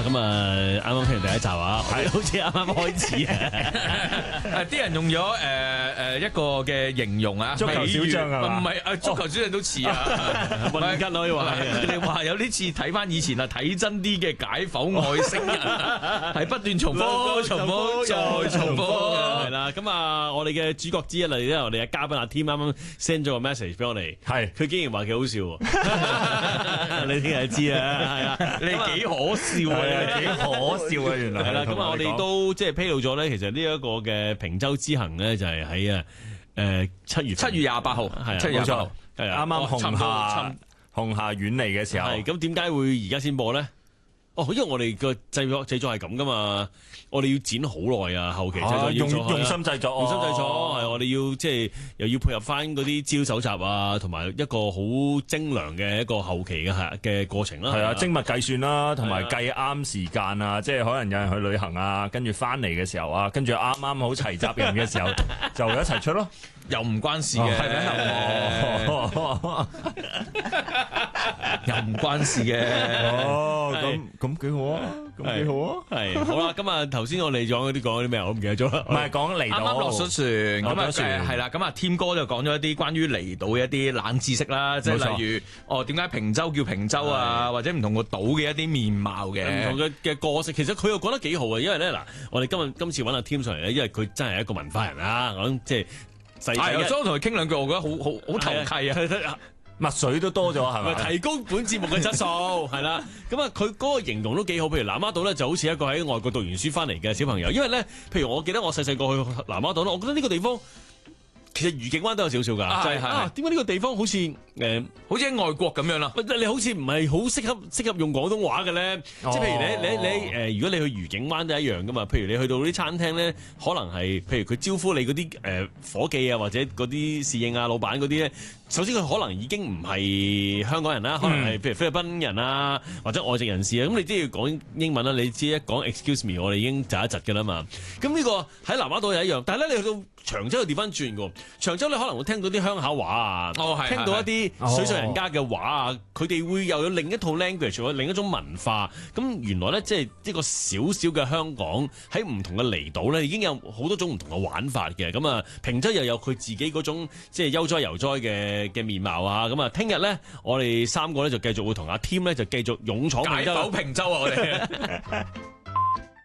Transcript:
啦，咁啊，啱啱聽完第一集啊，係好似啱啱開始啊， 啲人用咗一個嘅形容啊， 足球小將係嘛？ 唔係足球小將都似啊， 混吉可以話佢哋話有啲似睇翻以前啊，睇真啲嘅解剖外星人，係不斷重複、重複再重複， 係啦。咁啊，我哋嘅主角之一嚟咧，我哋嘅嘉賓阿 Tim 啱啱 send 咗個 message 俾我哋， 係佢竟然話幾好笑喎，你聽日知啊，係啦， 你幾可笑啊， 幾可笑啊！原來係啦，咁啊，我哋都即係披露咗咧，其實呢一個嘅平洲之行咧，就係喺7月 28號， 係 7月28號， 係啊， 啱啱差唔多紅夏遠離嘅時候， 係咁點解會而家先播咧？哦，因為我哋個製作係咁噶嘛，我哋要剪好耐啊，後期製作要用做心製作， 用心製作係我哋要即係又要配合翻嗰啲資料搜集啊，同埋一個好精良嘅一個後期嘅過程啦。 係啊，精密計算啦，同埋計啱時間啊，即係可能有人去旅行啊，跟住翻嚟嘅時候啊，跟住啱啱好齊集人嘅時候，就一齊出咯。 又唔關事嘅，又唔關事嘅。 哦，咁幾好啊，咁幾好啊。 係好啦，咁啊頭先我哋講嗰啲咩我都唔記得咗啦。 唔係講離島， 啱啱落咗船，咁啊係啦，咁啊添哥就講咗一啲關於離島嘅一啲冷知識啦，即係例如點解平洲叫平洲啊，或者唔同個島嘅一啲面貌嘅， 唔同嘅個性。其實佢又講得幾好啊，因為咧嗱，我哋今次揾阿 Tim 上嚟咧，因為佢真係一個文化人啦，我諗即係。 所以我同佢傾兩句，我覺得好投契啊！ 墨水都多咗係咪？ 提高本節目嘅質素係啦。咁啊，佢嗰個形容都幾好。譬如南丫島咧，就好似一個喺外國讀完書翻嚟嘅小朋友。因為咧，譬如我記得我細細個去南丫島咧，我覺得呢個地方其實愉景灣都有少少㗎。就係點解呢個地方好似好似喺外國咁樣啦？ 你好似唔係好適合用廣東話嘅咧？即係譬如你如果你去愉景灣都一樣㗎嘛。譬如你去到啲餐廳咧，可能係譬如佢招呼你嗰啲夥計啊，或者嗰啲侍應啊、老闆嗰啲咧。首先佢可能已經唔係香港人啦，可能係譬如菲律賓人啊，或者外籍人士啊，咁你都要講英文啦。你知一講 excuse me，我哋已經窒一窒㗎啦嘛。咁呢個喺南丫島又一樣，但係咧你去到長洲又調翻轉㗎。長洲你可能會聽到啲鄉下話啊，聽到一啲水上人家嘅話啊，佢哋會又有另一套 language，有另一種文化。咁原來咧即係一個小小嘅香港喺唔同嘅離島咧，已經有好多種唔同嘅玩法嘅。咁啊，平洲又有佢自己嗰種即係悠哉遊哉嘅面貌啊。咁啊，聽日咧我哋三個咧就繼續會同阿 Tim 咧就繼續勇闖解剖平洲啊，我哋。